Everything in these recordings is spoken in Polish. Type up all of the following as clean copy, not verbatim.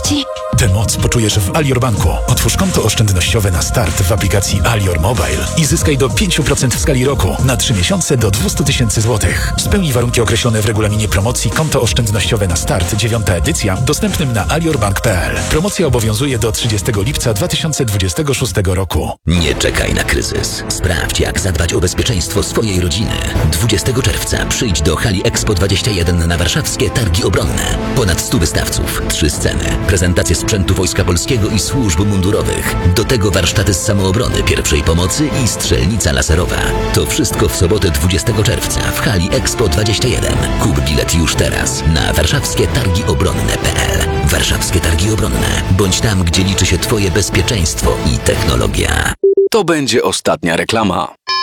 oszczędności. Tę moc poczujesz w Alior Banku. Otwórz konto oszczędnościowe na start w aplikacji Alior Mobile i zyskaj do 5% w skali roku na 3 miesiące do 200 000 złotych. Spełnij warunki określone w regulaminie promocji Konto oszczędnościowe na start 9. edycja dostępnym na aliorbank.pl. Promocja obowiązuje do 30 lipca 2026 roku. Nie czekaj na kryzys. Sprawdź, jak zadbać o bezpieczeństwo swojej rodziny. 20 czerwca przyjdź do hali Expo 21 na warszawskie Targi Obronne. Ponad 100 wystawców, 3 sceny, prezentacje sprzętu Wojska Polskiego i służb mundurowych. Do tego warsztaty z samoobrony, pierwszej pomocy i strzelnica laserowa. To wszystko w sobotę 20 czerwca w hali Expo 21. Kup bilet już teraz na warszawskietargiobronne.pl. Warszawskie Targi Obronne. Bądź tam, gdzie liczy się Twoje bezpieczeństwo i technologia. To będzie ostatnia reklama.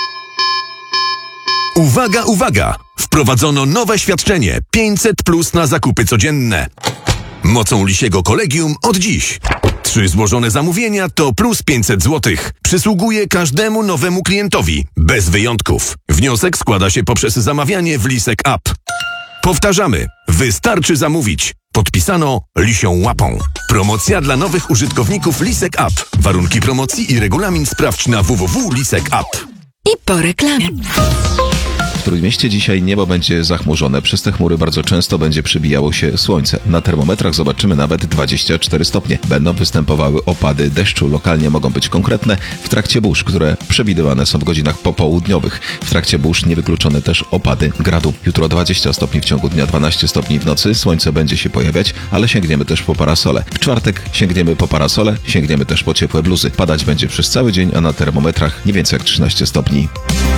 Uwaga, uwaga! Wprowadzono nowe świadczenie 500+ na zakupy codzienne. Mocą Lisiego Kolegium od dziś. 3 złożone zamówienia to plus 500 zł. Przysługuje każdemu nowemu klientowi, bez wyjątków. Wniosek składa się poprzez zamawianie w Lisek App. Powtarzamy, wystarczy zamówić. Podpisano Lisią Łapą. Promocja dla nowych użytkowników Lisek App. Warunki promocji i regulamin sprawdź na www.lisek.app. I po reklamie. W Trójmieście dzisiaj niebo będzie zachmurzone. Przez te chmury bardzo często będzie przybijało się słońce. Na termometrach zobaczymy nawet 24 stopnie. Będą występowały opady deszczu. Lokalnie mogą być konkretne w trakcie burz, które przewidywane są w godzinach popołudniowych. W trakcie burz niewykluczone też opady gradu. Jutro 20 stopni w ciągu dnia, 12 stopni w nocy. Słońce będzie się pojawiać, ale sięgniemy też po parasole. W czwartek sięgniemy po parasole, sięgniemy też po ciepłe bluzy. Padać będzie przez cały dzień, a na termometrach nie więcej jak 13 stopni.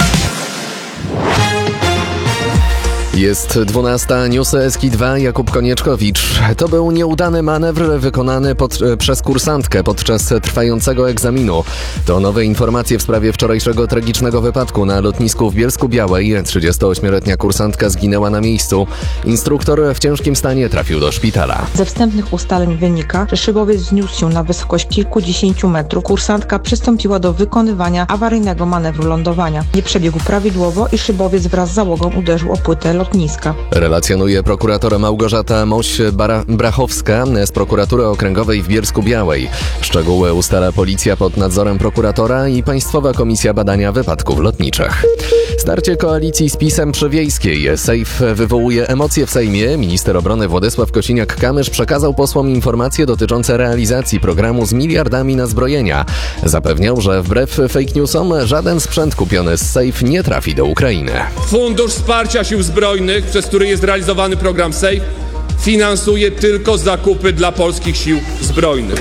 Jest 12, newsy Eski 2, Jakub Konieczkowicz. To był nieudany manewr wykonany przez kursantkę podczas trwającego egzaminu. To nowe informacje w sprawie wczorajszego tragicznego wypadku na lotnisku w Bielsku-Białej. 38-letnia kursantka zginęła na miejscu. Instruktor w ciężkim stanie trafił do szpitala. Ze wstępnych ustaleń wynika, że szybowiec wzniósł się na wysokość kilkudziesięciu metrów. Kursantka przystąpiła do wykonywania awaryjnego manewru lądowania. Nie przebiegł prawidłowo i szybowiec wraz z załogą uderzył o płytę lotniska. Relacjonuje prokurator Małgorzata Moś-Brachowska z prokuratury okręgowej w Bielsku-Białej. Szczegóły ustala policja pod nadzorem prokuratora i Państwowa Komisja Badania Wypadków Lotniczych. Starcie koalicji z PiS-em przy Wiejskiej. Sejf wywołuje emocje w Sejmie. Minister obrony Władysław Kosiniak-Kamysz przekazał posłom informacje dotyczące realizacji programu z miliardami na zbrojenia. Zapewniał, że wbrew fake newsom żaden sprzęt kupiony z Sejf nie trafi do Ukrainy. Fundusz Wsparcia Sił Zbrojnych, przez który jest realizowany program SAFE, finansuje tylko zakupy dla polskich sił zbrojnych.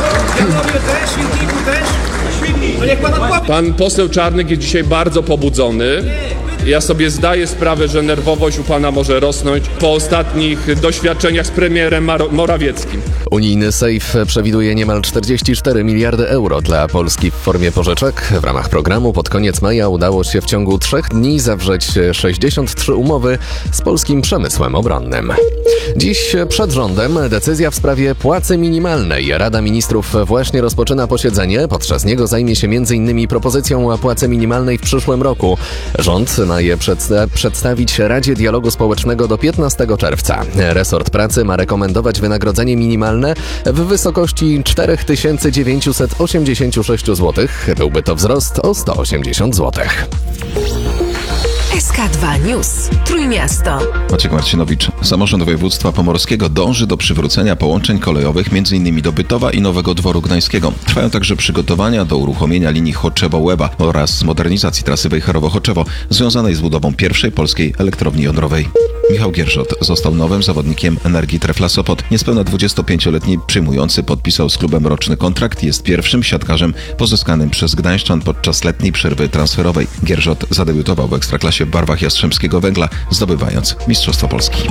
Pan poseł Czarnek jest dzisiaj bardzo pobudzony. Ja sobie zdaję sprawę, że nerwowość u pana może rosnąć po ostatnich doświadczeniach z premierem Morawieckim. Unijny Sejf przewiduje niemal 44 miliardy euro dla Polski w formie pożyczek. W ramach programu pod koniec maja udało się w ciągu 3 dni zawrzeć 63 umowy z polskim przemysłem obronnym. Dziś przed rządem decyzja w sprawie płacy minimalnej. Rada Ministrów właśnie rozpoczyna posiedzenie. Podczas niego zajmie się m.in. propozycją płacy minimalnej w przyszłym roku. Rząd ma je przedstawić Radzie Dialogu Społecznego do 15 czerwca. Resort pracy ma rekomendować wynagrodzenie minimalne w wysokości 4986 zł. Byłby to wzrost o 180 zł. SK2 News. Trójmiasto. Maciek Marcinowicz. Samorząd województwa pomorskiego dąży do przywrócenia połączeń kolejowych m.in. do Bytowa i Nowego Dworu Gdańskiego. Trwają także przygotowania do uruchomienia linii Choczewo-Łeba oraz modernizacji trasy Wejherowo-Choczewo związanej z budową pierwszej polskiej elektrowni jądrowej. Michał Gierszot został nowym zawodnikiem Energii Trefla Sopot. Niespełna 25-letni przyjmujący podpisał z klubem roczny kontrakt i jest pierwszym siatkarzem pozyskanym przez Gdańszczan podczas letniej przerwy transferowej. Gierszot zadebiutował w Ekstraklasie w barwach Jastrzębskiego Węgla, zdobywając Mistrzostwo Polski.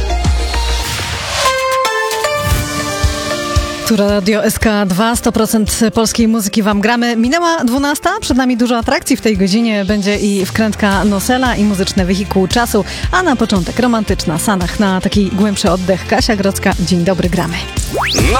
Tu Radio SK2, 100% polskiej muzyki wam gramy. Minęła 12, przed nami dużo atrakcji w tej godzinie. Będzie i wkrętka Nosela i muzyczne wehikuł czasu, a na początek romantyczna Sanach na taki głębszy oddech. Kasia Grodzka, dzień dobry, gramy.